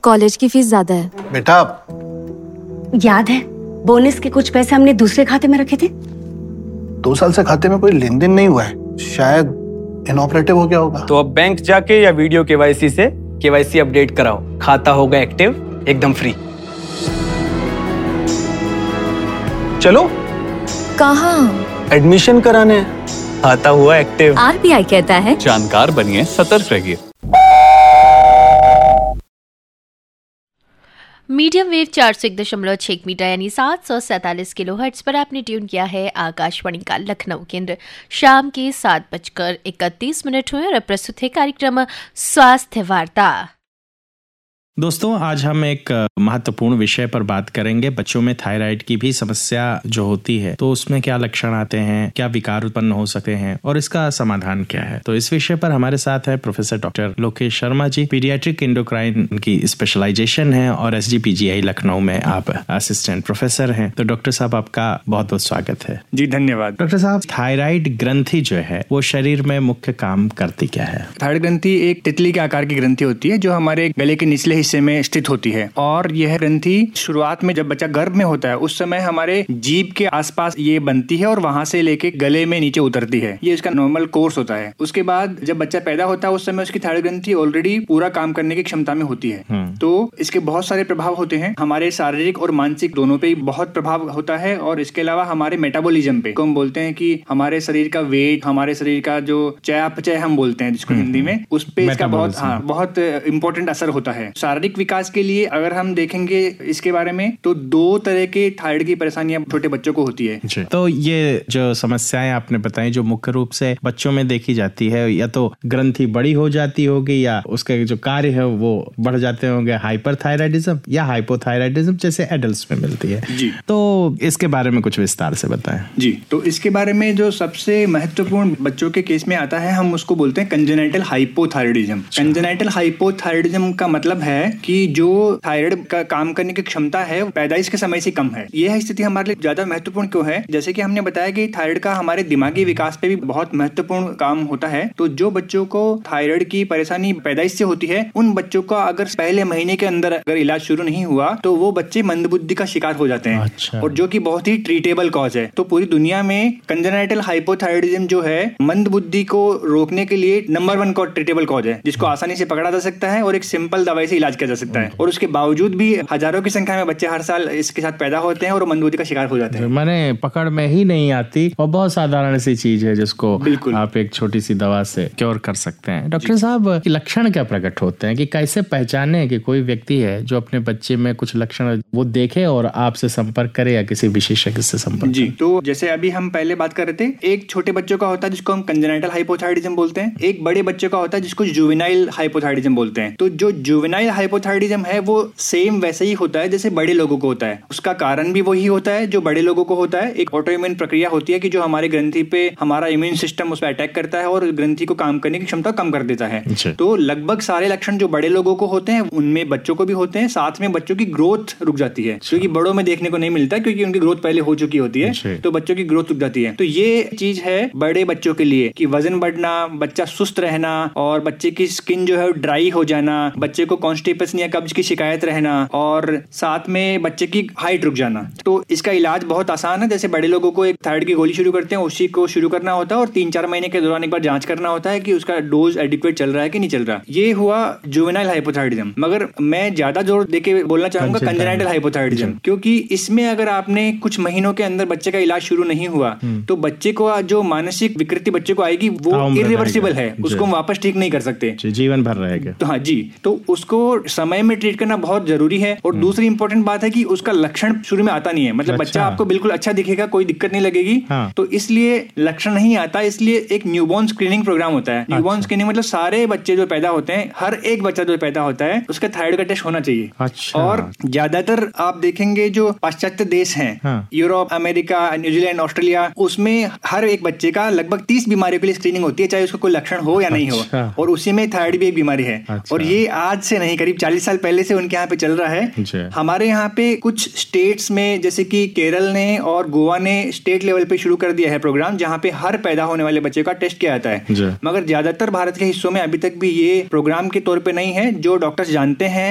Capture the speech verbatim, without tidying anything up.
College की fees ज्यादा है। बेटा याद है बोनस के कुछ पैसे हमने दूसरे खाते में रखे थे। दो साल से खाते में कोई लेन देन नहीं हुआ है, शायद इनऑपरेटिव हो गया होगा। तो अब बैंक जाके या वीडियो केवाईसी से केवाईसी अपडेट कराओ, खाता होगा एक्टिव एकदम फ्री। चलो कहाँ? एडमिशन कराने, खाता हुआ एक्टिव। आरबीआई कहता है जानकार बनिए, सतर्क रहिए। मीडियम वेव चार सौ एक दशमलव छह मीटर यानी सात सौ सैंतालीस किलो हर्ट्ज पर आपने ट्यून किया है आकाशवाणी का लखनऊ केंद्र। शाम के सात बजकर इकतीस मिनट हुए और प्रस्तुत है कार्यक्रम स्वास्थ्य वार्ता। दोस्तों, आज हम एक महत्वपूर्ण विषय पर बात करेंगे। बच्चों में थायराइड की भी समस्या जो होती है, तो उसमें क्या लक्षण आते हैं, क्या विकार उत्पन्न हो सकते हैं और इसका समाधान क्या है। तो इस विषय पर हमारे साथ है professor doctor Lokesh Sharma ji, paediatric endocrine की स्पेशलाइजेशन है और एस जी पी जी आई लखनऊ में आप असिस्टेंट प्रोफेसर हैं। तो डॉक्टर साहब, आपका बहुत बहुत स्वागत है। जी धन्यवाद। डॉक्टर साहब, थायराइड ग्रंथि जो है वो शरीर में मुख्य काम करती क्या है? थायराइड ग्रंथि एक तितली के आकार की ग्रंथि होती है जो हमारे गले के निचले हिस्से में स्थित होती है। और यह ग्रंथि शुरुआत में जब बच्चा गर्भ में होता है उस समय हमारे जीभ के आसपास ये बनती है और वहां से लेके गले में नीचे उतरती है। ये इसका नॉर्मल कोर्स होता है। उसके बाद जब बच्चा पैदा होता है उस समय उसकी थायराइड ग्रंथि ऑलरेडी पूरा काम करने की क्षमता में होती है। तो इसके बहुत सारे प्रभाव होते हैं, हमारे शारीरिक और मानसिक दोनों पे बहुत प्रभाव होता है। और इसके अलावा हमारे मेटाबॉलिज्म पे, हम बोलते हैं कि हमारे शरीर का वेट, हमारे शरीर का जो चयापचय हम बोलते हैं जिसको हिंदी में, उस पे इसका बहुत हाँ बहुत इंपॉर्टेंट असर होता है। शारीरिक विकास के लिए अगर हम देखेंगे इसके बारे में तो दो तरह के थायराइड की परेशानियां छोटे बच्चों को होती है। तो ये जो समस्याएं आपने बताई जो मुख्य रूप से बच्चों में देखी जाती है, या तो ग्रंथि बड़ी हो जाती होगी या उसके जो कार्य है वो बढ़ जाते होंगे, हाइपरथायराइडिज्म या हाइपोथायराइडिज्म जैसे एडल्ट्स में मिलती है जी। तो इसके बारे में कुछ विस्तार से बताएं। जी, तो इसके बारे में जो सबसे महत्वपूर्ण बच्चों के केस में आता है, हम उसको बोलते हैं कंजेनाइटल हाइपोथायराइडिज्म। कंजेनाइटल हाइपोथायराइडिज्म का मतलब है कि जो थायराइड का काम करने की क्षमता है पैदाइश के समय से कम है। यह स्थिति हमारे लिए ज्यादा महत्वपूर्ण क्यों है? जैसे कि हमने बताया कि थायराइड का हमारे दिमागी विकास पे भी बहुत महत्वपूर्ण काम होता है। तो जो बच्चों को थायराइड की परेशानी पैदाइश से होती है, उन बच्चों का अगर पहले महीने के अंदर अगर इलाज शुरू नहीं हुआ तो वो बच्चे मंदबुद्धि का शिकार हो जाते हैं। अच्छा। और जो कि बहुत ही ट्रीटेबल कॉज है। तो पूरी दुनिया में कंजेनाइटल हाइपोथायराइडिज्म जो है मंदबुद्धि को रोकने के लिए नंबर वन का ट्रीटेबल कॉज है, जिसको आसानी से पकड़ा जा सकता है और एक सिंपल दवाई से इलाज किया जा सकता है। और उसके बावजूद भी हजारों की संख्या में बच्चे हर साल इसके साथ पैदा होते हैं और मंदबुद्धि का शिकार हो जाते हैं। मैंने पकड़ में ही नहीं आती और बहुत साधारण सी चीज है जिसको बिल्कुल आप एक छोटी सी दवा से क्योर कर सकते हैं। डॉक्टर साहब, लक्षण क्या प्रकट होते हैं कि कैसे पहचाने कि कोई व्यक्ति है जो अपने बच्चे में कुछ लक्षण वो देखे और आपसे संपर्क करे या किसी विशेषज्ञ से संपर्क? जी, तो जैसे अभी हम पहले बात कर रहे थे, एक छोटे बच्चों का होता है जिसको हम कंजेनाइटल हाइपोथायराइडिज्म बोलते हैं, एक बड़े बच्चों का होता है जिसको जुवेनाइल हाइपोथायराइडिज्म बोलते हैं। तो जो जुवेनाइल हाइपोथायराइडिज्म है वो सेम वैसे ही होता है जैसे बड़े लोगों को होता है। उसका कारण भी वही होता है जो बड़े लोगों को होता है। एक ऑटोइम्यून प्रक्रिया होती है कि जो हमारे ग्रंथि पे हमारा इम्यून सिस्टम उस पर अटैक करता है और ग्रंथि को काम करने की क्षमता कम कर देता है। तो लगभग सारे लक्षण जो बड़े लोगों को होते हैं उनमें बच्चों को भी होते हैं। साथ में बच्चों की ग्रोथ रुक जाती है, क्योंकि बड़ों में देखने को नहीं मिलता क्योंकि उनकी ग्रोथ पहले हो चुकी होती है। तो बच्चों की ग्रोथ रुक जाती है। तो ये चीज है बड़े बच्चों के लिए कि वजन बढ़ना, बच्चा सुस्त रहना और बच्चे की स्किन जो है ड्राई हो जाना, बच्चे को कॉन्स्टिपेशन या कब्ज की शिकायत रहना और साथ में बच्चे की हाइट रुक जाना। तो इसका इलाज बहुत आसान है। जैसे बड़े लोगों को एक थायराइड की गोली शुरू करते हैं, उसी को शुरू करना होता है और तीन चार महीने के दौरान एक बार जांच करना होता है कि उसका डोज एडिक्वेट चल रहा है कि नहीं चल रहा। ये हुआ जुवेनाइल हाइपोथायराइडिज्म। मगर मैं ज्यादा जोर देके बोलना चाहूंगा कंजेनाइटल हाइपोथायराइडिज्म, क्योंकि इसमें अगर आपने कुछ महीनों के अंदर बच्चे का इलाज शुरू नहीं हुआ तो बच्चे को जो मानसिक विकृति बच्चे को आएगी वो इरिवर्सिबल है, उसको वापस ठीक नहीं कर सकते, जीवन भर रहेगा। तो हाँ जी, तो उसको समय में ट्रीट करना बहुत जरूरी है। और दूसरी इंपॉर्टेंट बात है कि उसका लक्षण शुरू में आता नहीं है। मतलब अच्छा। बच्चा आपको बिल्कुल अच्छा दिखेगा, कोई दिक्कत नहीं लगेगी। हाँ। तो इसलिए लक्षण नहीं आता, इसलिए एक न्यूबॉर्न स्क्रीनिंग प्रोग्राम होता है। न्यूबॉर्न अच्छा। स्क्रीनिंग मतलब सारे बच्चे जो पैदा होते हैं, हर एक बच्चा जो पैदा होता है उसका थायराइड का टेस्ट होना चाहिए। अच्छा। और ज्यादातर आप देखेंगे जो पाश्चात्य देश हैं, हाँ। यूरोप, अमेरिका, न्यूजीलैंड, ऑस्ट्रेलिया, उसमें हर एक बच्चे का लगभग तीस बीमारियों के लिए स्क्रीनिंग होती है, चाहे उसका कोई लक्षण हो या नहीं हो। और उसी में थायराइड भी एक बीमारी है। और ये आज से नहीं, करीब चालीस साल पहले से उनके यहाँ पे चल रहा है। हमारे यहाँ पे कुछ स्टेट्स में जैसे कि केरल ने और गोवा ने स्टेट लेवल पे शुरू कर दिया है प्रोग्राम, जहाँ पे हर पैदा होने वाले बच्चे का टेस्ट किया जाता है। मगर ज्यादातर भारत के हिस्सों में अभी तक भी ये प्रोग्राम के तौर पे नहीं है। जो डॉक्टर्स जानते हैं